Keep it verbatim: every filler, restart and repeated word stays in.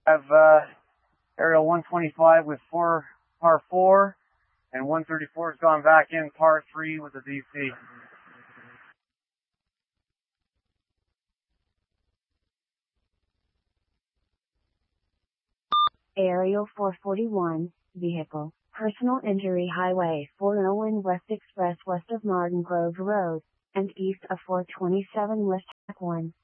have uh, aerial one twenty-five with four par four, and one thirty-four has gone back in par three with a D C. Aerial four forty-one, vehicle, personal injury highway four oh one West Express west of Martin Grove Road, and east of four twenty-seven West Hack one.